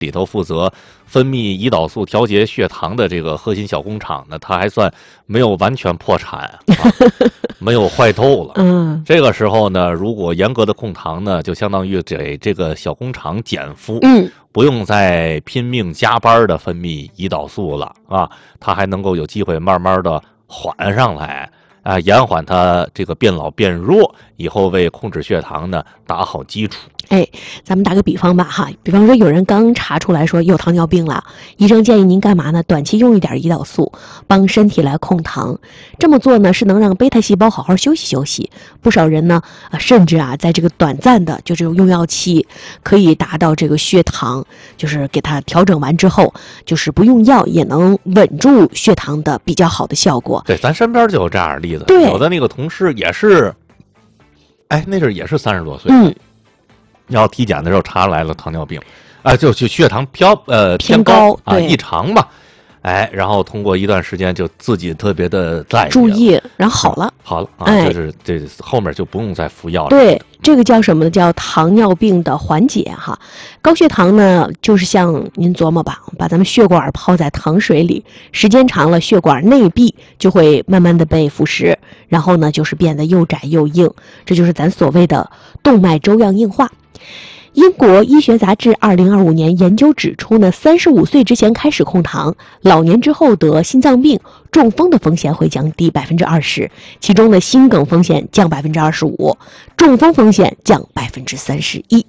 里头负责分泌胰岛素调节血糖的这个核心小工厂呢，它还算没有完全破产没有坏透了。这个时候呢，如果严格的控糖呢，就相当于给这个小工厂减负，不用再拼命加班的分泌胰岛素了啊，它还能够有机会慢慢的缓上来。延缓它这个变老变弱，以后为控制血糖呢打好基础。 咱们打个比方吧哈，比方说有人刚查出来说有糖尿病了，医生建议您干嘛呢？短期用一点胰岛素，帮身体来控糖。这么做呢，是能让贝塔细胞好好休息休息。不少人呢，甚至在这个短暂的就这种用药期，可以达到这个血糖，就是给它调整完之后，就是不用药也能稳住血糖的比较好的效果。 对，咱身边就有这样的例子。 对， 有的那个同事也是，那阵也是30多岁，然后体检的时候查出来了糖尿病，就血糖偏高异常嘛，然后通过一段时间就自己特别的在意注意，然后好了就是这后面就不用再服药了。 对，这个叫什么呢？叫糖尿病的缓解哈。高血糖呢，就是像您琢磨吧，把咱们血管泡在糖水里，时间长了，血管内壁就会慢慢的被腐蚀，然后呢，就是变得又窄又硬，这就是咱所谓的动脉粥样硬化。英国医学杂志2025年研究指出呢，35岁之前开始控糖，老年之后得心脏病、中风的风险会降低20%，其中的心梗风险降25%，中风风险降31%。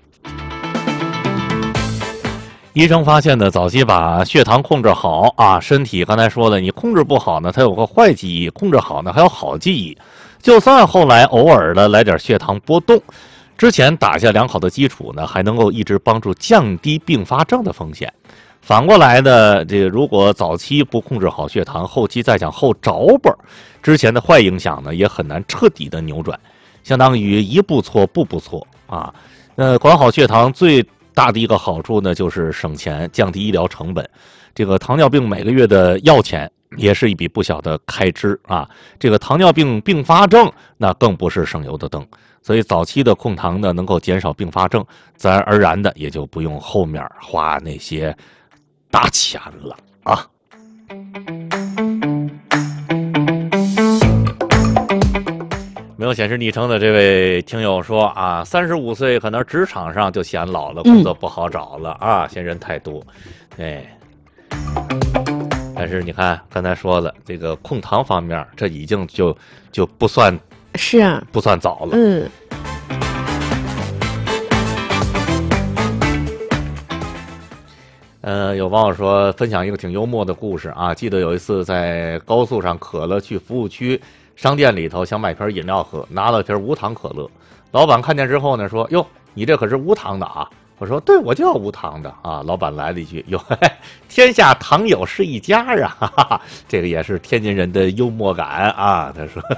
医生发现呢，早期把血糖控制好身体刚才说了，你控制不好呢，它有个坏记忆；控制好呢，还有好记忆。就算后来偶尔的来点血糖波动，之前打下良好的基础呢，还能够一直帮助降低并发症的风险。反过来呢，这个如果早期不控制好血糖，后期再想后着本，之前的坏影响呢，也很难彻底的扭转，相当于一步错步步错啊。管好血糖最大的一个好处呢，就是省钱，降低医疗成本。这个糖尿病每个月的药钱也是一笔不小的开支啊。这个糖尿病并发症那更不是省油的灯。所以早期的控糖呢，能够减少并发症，自然而然的也就不用后面花那些大钱了啊。没有显示昵称的这位听友说35岁可能职场上就显老了，工作不好找了嫌人太多。但是你看刚才说了，这个控糖方面，这已经就不算不算早了。有网友说分享一个挺幽默的故事记得有一次在高速上渴了，去服务区商店里头想买瓶饮料喝，拿了瓶无糖可乐，老板看见之后呢说：“哟，你这可是无糖的啊！”我说：“对，我就要无糖的啊！”老板来了一句：“哟，天下糖友是一家啊！”哈哈，这个也是天津人的幽默感啊。他说。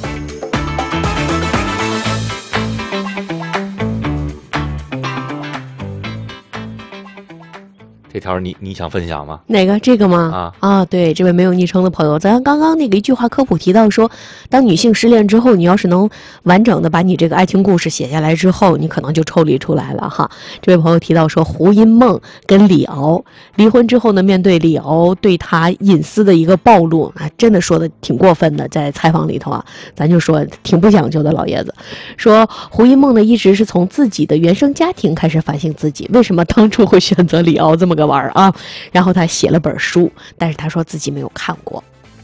这条你想分享吗？ 哪个？这个吗？对，这位没有昵称的朋友，咱刚刚那个一句话科普提到说，当女性失恋之后，你要是能完整的把你这个爱情故事写下来之后，你可能就抽离出来了哈。这位朋友提到说，胡因梦跟李敖离婚之后呢，面对李敖对他隐私的一个暴露真的说的挺过分的，在采访里头咱就说挺不讲究的老爷子。说胡因梦呢，一直是从自己的原生家庭开始反省自己，为什么当初会选择李敖这么个玩然后他写了本书，但是他说自己没有看过。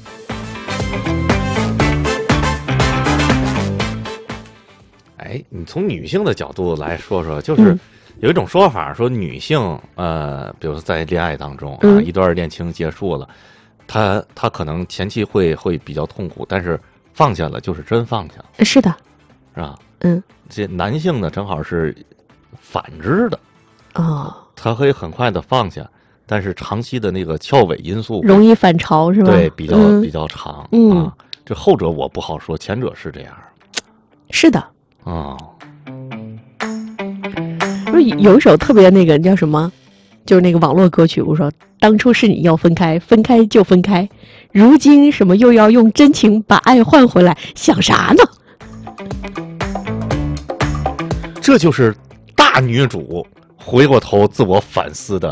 你从女性的角度来说说，就是有一种说法说女性比如说在恋爱当中一段恋情结束了，她可能前期会比较痛苦，但是放下了就是真放下了。 是的， 是吧？这男性呢正好是反之的他可以很快的放下，但是长期的那个翘尾因素容易反潮是吧？ 对，比较长这后者我不好说，前者是这样。 是的有一首特别那个叫什么，就是那个网络歌曲，我说当初是你要分开，分开就分开，如今什么又要用真情把爱换回来，想啥呢？ 这就是大女主回过头自我反思的